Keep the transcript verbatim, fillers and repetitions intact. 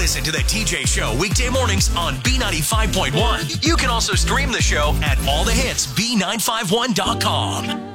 Listen to the T J Show weekday mornings on B ninety-five point one. You can also stream the show at all the hits B nine five one dot com.